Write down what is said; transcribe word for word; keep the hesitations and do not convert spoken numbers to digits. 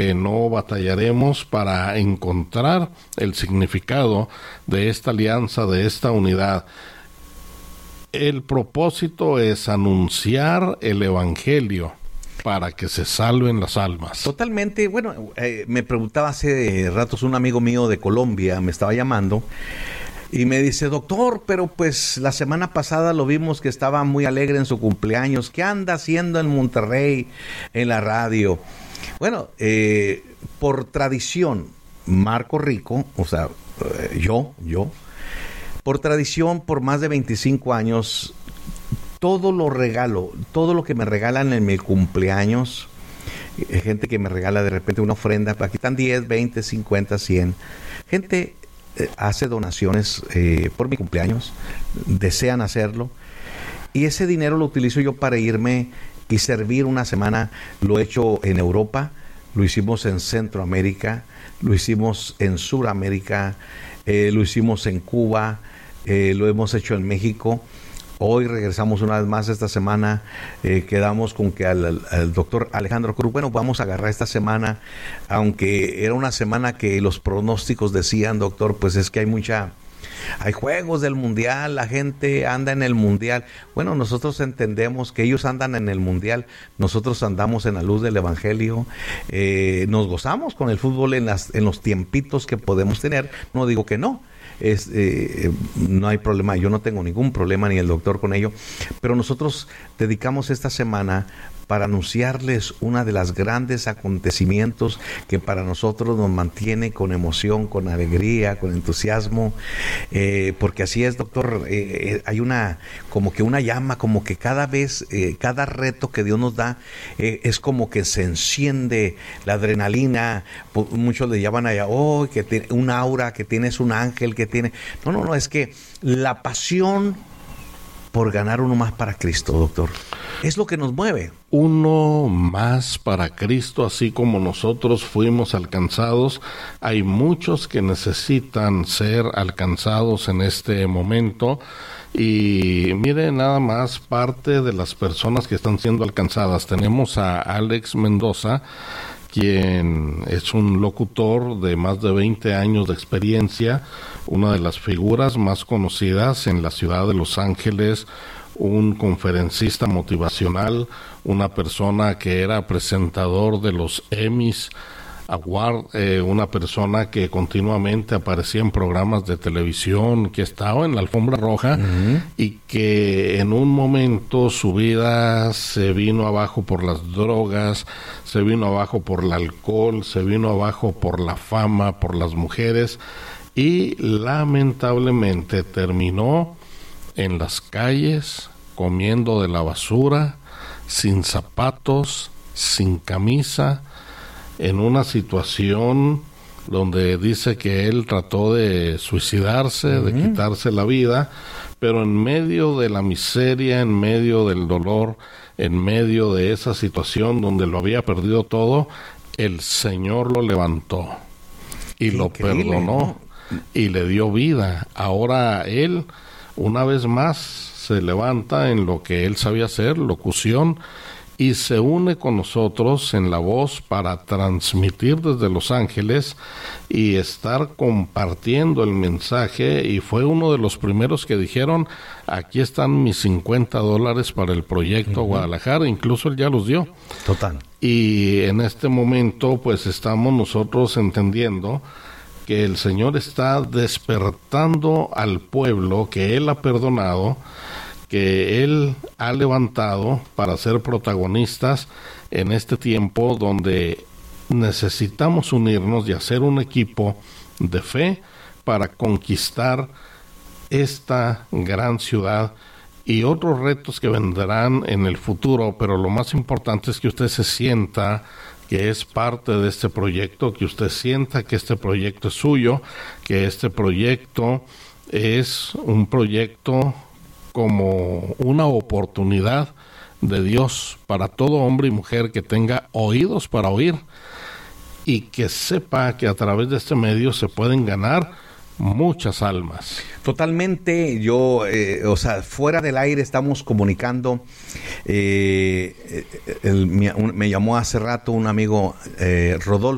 que no batallaremos para encontrar el significado de esta alianza, de esta unidad. El propósito es anunciar el Evangelio para que se salven las almas. Totalmente. Bueno, eh, me preguntaba hace ratos un amigo mío de Colombia, me estaba llamando y me dice, doctor, pero pues la semana pasada lo vimos que estaba muy alegre en su cumpleaños. ¿Qué anda haciendo en Monterrey en la radio? Bueno, eh, por tradición, Marco Rico, o sea, eh, yo, yo, por tradición, por más de veinticinco años, todo lo regalo, todo lo que me regalan en mi cumpleaños, eh, gente que me regala de repente una ofrenda, aquí están diez, veinte, cincuenta, cien, gente eh, hace donaciones eh, por mi cumpleaños, desean hacerlo, y ese dinero lo utilizo yo para irme y servir una semana. Lo he hecho en Europa, lo hicimos en Centroamérica, lo hicimos en Suramérica, eh, lo hicimos en Cuba, eh, lo hemos hecho en México. Hoy regresamos una vez más esta semana, eh, quedamos con que al, al, al doctor Alejandro Cruz, bueno, vamos a agarrar esta semana, aunque era una semana que los pronósticos decían, doctor, pues es que hay mucha, hay juegos del mundial, la gente anda en el mundial. Bueno, nosotros entendemos que ellos andan en el mundial, nosotros andamos en la luz del evangelio, eh, nos gozamos con el fútbol en, las, en los tiempitos que podemos tener, no digo que no. Es, eh, no hay problema, yo no tengo ningún problema ni el doctor con ello, pero nosotros dedicamos esta semana para anunciarles una de las grandes acontecimientos que para nosotros nos mantiene con emoción, con alegría, con entusiasmo, eh, porque así es, doctor, eh, hay una, como que una llama, como que cada vez, eh, cada reto que Dios nos da, eh, es como que se enciende la adrenalina. Muchos le llaman allá, oh, que tiene un aura, que tienes un ángel, que tiene, no, no, no, es que la pasión por ganar uno más para Cristo, doctor, es lo que nos mueve. Uno más para Cristo, así como nosotros fuimos alcanzados, hay muchos que necesitan ser alcanzados en este momento. Y mire nada más parte de las personas que están siendo alcanzadas. Tenemos a Alex Mendoza, quien es un locutor de más de veinte años de experiencia, una de las figuras más conocidas en la ciudad de Los Ángeles, un conferencista motivacional, una persona que era presentador de los Emmys Award, eh, una persona que continuamente aparecía en programas de televisión, que estaba en la alfombra roja, uh-huh. y que en un momento su vida se vino abajo por las drogas, se vino abajo por el alcohol, se vino abajo por la fama, por las mujeres, y lamentablemente terminó en las calles, comiendo de la basura, sin zapatos, sin camisa, en una situación donde dice que él trató de suicidarse, uh-huh. de quitarse la vida, pero en medio de la miseria, en medio del dolor, en medio de esa situación donde lo había perdido todo, el Señor lo levantó y lo perdonó y le dio vida. Ahora él, una vez más, se levanta en lo que él sabía hacer, locución, y se une con nosotros en La Voz para transmitir desde Los Ángeles y estar compartiendo el mensaje. Y fue uno de los primeros que dijeron, aquí están mis cincuenta dólares para el proyecto uh-huh. Guadalajara. Incluso él ya los dio. Total. Y en este momento pues estamos nosotros entendiendo que el Señor está despertando al pueblo que Él ha perdonado, que Él ha levantado para ser protagonistas en este tiempo donde necesitamos unirnos y hacer un equipo de fe para conquistar esta gran ciudad y otros retos que vendrán en el futuro. Pero lo más importante es que usted se sienta que es parte de este proyecto, que usted sienta que este proyecto es suyo, que este proyecto es un proyecto como una oportunidad de Dios para todo hombre y mujer que tenga oídos para oír y que sepa que a través de este medio se pueden ganar muchas almas. Totalmente. Yo, eh, o sea, fuera del aire estamos comunicando. Eh, el, me, un, me llamó hace rato un amigo, eh, Rodolfo.